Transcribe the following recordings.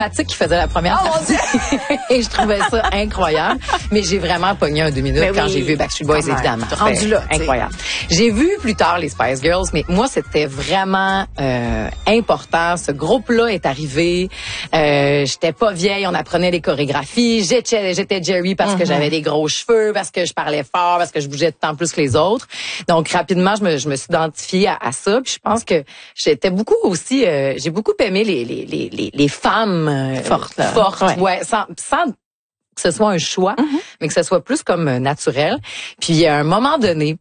Pratique qui faisait la première partie. Et je trouvais ça incroyable. Mais j'ai vraiment pogné un 2 minutes quand j'ai vu Backstreet Boys, évidemment. Rendu là, incroyable. J'ai vu plus tard les Spice Girls, mais moi, c'était vraiment important. Ce groupe-là est arrivé. J'étais pas vieille, on apprenait les chorégraphies. J'étais Jerry parce que j'avais des gros cheveux, parce que je parlais fort, parce que je bougeais de temps plus que les autres. Donc, rapidement, je me suis identifiée à ça. Puis je pense que j'étais beaucoup aussi... j'ai beaucoup aimé les femmes fortes, ouais, sans que ce soit un choix, mais que ce soit plus comme naturel. Puis à un moment donné,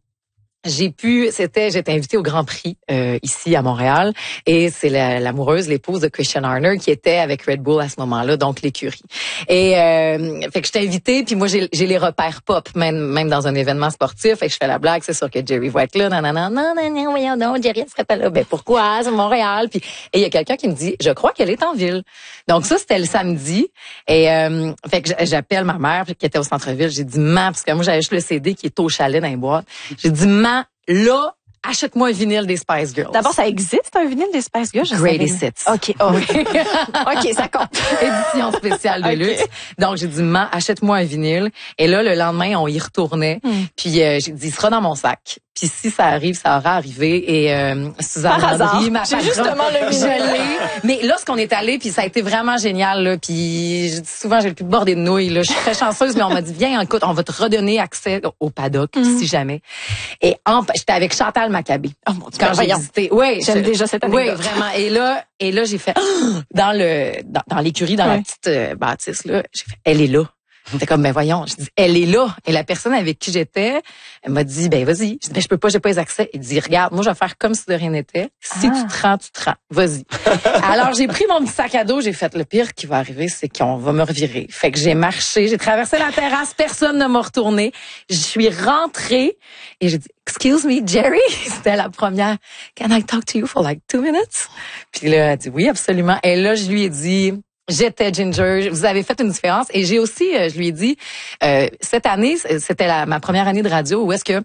j'étais invitée au Grand Prix ici à Montréal et c'est l'épouse de Christian Horner qui était avec Red Bull à ce moment-là, donc l'écurie. Et fait que j'étais invitée, puis moi j'ai les repères pop même dans un événement sportif, fait que je fais la blague, c'est sûr que Jerry va être là, non, voyons donc, Jerry elle serait pas là. Ben pourquoi, c'est Montréal. Puis et il y a quelqu'un qui me dit, je crois qu'elle est en ville. Donc ça c'était le samedi et fait que j'appelle ma mère qui était au centre-ville, j'ai dit parce que moi j'avais juste le CD qui est au chalet dans les boîtes. J'ai dit là, achète-moi un vinyle des Spice Girls. D'abord, ça existe, un vinyle des Spice Girls? Greatest Hits. OK. OK, ça compte. Édition spéciale de luxe. Donc, j'ai dit, achète-moi un vinyle. Et là, le lendemain, on y retournait. Puis, j'ai dit, il sera dans mon sac. Puis, si ça arrive, ça aura arrivé. Et Suzanne Landry, ma patronne, justement le vinyle. Mais lorsqu'on est allé, puis ça a été vraiment génial. Là, puis, je dis souvent, j'ai le plus bordé de nouilles. Là. Je suis très chanceuse, mais on m'a dit, viens, écoute, on va te redonner accès au paddock, si jamais. Et j'étais avec Chantal Maccabé. Oh mon Dieu, quand j'ai visité. Oui, j'aime déjà cette anecdote. Oui, vraiment. Et là, j'ai fait dans l'écurie, dans la petite bâtisse là, j'ai fait, elle est là. C'était comme, ben voyons, je dis, elle est là. Et la personne avec qui j'étais, elle m'a dit, ben vas-y. Je dis, ben je peux pas, j'ai pas les accès. Il dit, regarde, moi je vais faire comme si de rien n'était. Si tu te rends, vas-y. Alors j'ai pris mon petit sac à dos, j'ai fait, le pire qui va arriver, c'est qu'on va me revirer. Fait que j'ai marché, j'ai traversé la terrasse, personne ne m'a retourné. Je suis rentrée et j'ai dit, excuse me, Jerry. C'était la première. Can I talk to you for like 2 minutes? Puis là, elle a dit, oui, absolument. Et là, je lui ai dit, j'étais Ginger, vous avez fait une différence. Et j'ai aussi, je lui ai dit, cette année, c'était ma première année de radio où est-ce que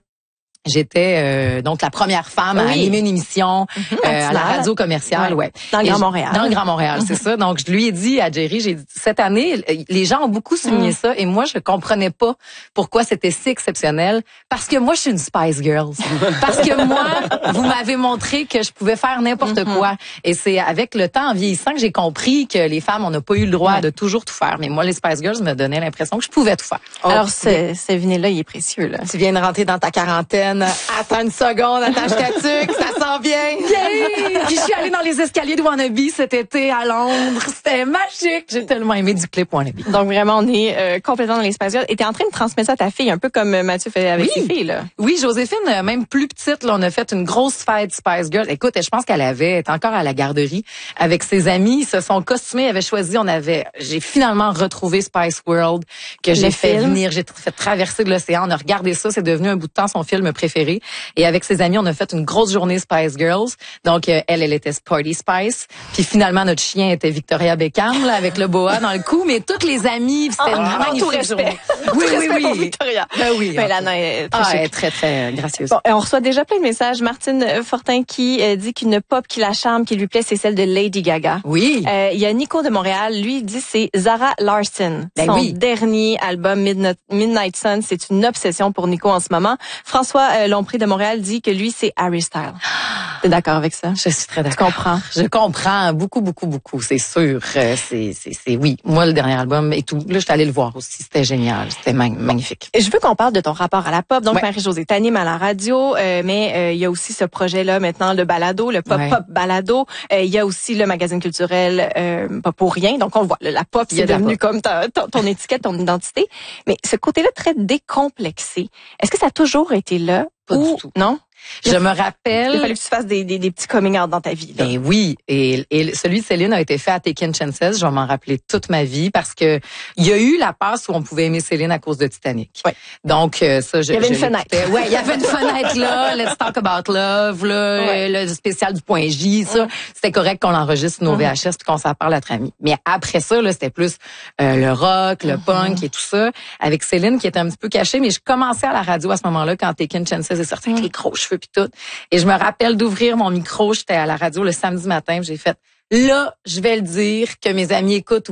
j'étais donc la première femme à animer une émission à la radio commerciale, dans le Grand Montréal. Dans le Grand Montréal, c'est ça. Donc je lui ai dit à Jerry, j'ai dit cette année, les gens ont beaucoup souligné ça et moi je comprenais pas pourquoi c'était si exceptionnel parce que moi je suis une Spice Girls. Parce que moi, vous m'avez montré que je pouvais faire n'importe quoi et c'est avec le temps en vieillissant que j'ai compris que les femmes on n'a pas eu le droit de toujours tout faire, mais moi les Spice Girls me donnaient l'impression que je pouvais tout faire. Alors ce vinyle là, il est précieux là. Tu viens de rentrer dans ta quarantaine. Attends une seconde, attache ta tuque, ça s'en vient. Puis je suis allée dans les escaliers de Wannabe cet été à Londres. C'était magique. J'ai tellement aimé du clip Wannabe. Donc vraiment, on est complètement dans les Spice Girls. Et t'es en train de transmettre ça à ta fille, un peu comme Mathieu fait avec ses filles, là. Oui, Joséphine, même plus petite, là, on a fait une grosse fête Spice Girls. Écoute, je pense qu'elle était encore à la garderie avec ses amis. Ils se sont costumés, avaient choisi, j'ai finalement retrouvé Spice World que j'ai fait venir, j'ai fait traverser de l'océan. On a regardé ça, c'est devenu un bout de temps son film préféré. Et avec ses amis, on a fait une grosse journée Spice Girls. Donc, elle était Sporty Spice. Puis finalement, notre chien était Victoria Beckham, là, avec le boa dans le cou. Mais toutes les amies, c'était une magnifique journée. Oui. Victoria. Ben oui. Mais Lana est très elle est très, très gracieuse. Bon, on reçoit déjà plein de messages. Martine Fortin qui dit qu'une pop qui la charme, qui lui plaît, c'est celle de Lady Gaga. Oui. Il y a Nico de Montréal. Lui, il dit c'est Zara Larsson. Son dernier album, Midnight Sun, c'est une obsession pour Nico en ce moment. François Lompré de Montréal dit que lui, c'est Harry Styles. T'es d'accord avec ça? Je suis très d'accord. Tu comprends? Je comprends beaucoup, c'est sûr. C'est oui. Moi, le dernier album et tout. Là, je suis allée le voir aussi. C'était génial. C'était magnifique. Je veux qu'on parle de ton rapport à la pop. Donc, Marie-Josée, t'animes à la radio, mais il y a aussi ce projet-là maintenant, le balado, le pop balado. Il y a aussi le magazine culturel Pas pour rien. Donc, on le voit. La pop, c'est devenu comme ton étiquette, ton identité. Mais ce côté-là très décomplexé, est-ce que ça a toujours été là? Pas du tout. Non? Je me rappelle. Il a fallu que tu fasses des petits coming out dans ta vie. Là. Ben oui. Et celui de Céline a été fait à Taken Chances. Je vais m'en rappeler toute ma vie parce que il y a eu la passe où on pouvait aimer Céline à cause de Titanic. Ouais. Donc, ça, il y avait une fenêtre. Ouais, il y avait une fenêtre là. Let's Talk About Love, là, le spécial du point J, ça. C'était correct qu'on enregistre nos VHS puis qu'on s'en parle entre amis. Mais après ça, là, c'était plus le rock, le punk et tout ça. Avec Céline qui était un petit peu cachée. Mais je commençais à la radio à ce moment-là quand Taken Chances est sorti avec les gros cheveux puis tout. Et je me rappelle d'ouvrir mon micro, j'étais à la radio le samedi matin, j'ai fait, là, je vais le dire que mes amis écoutent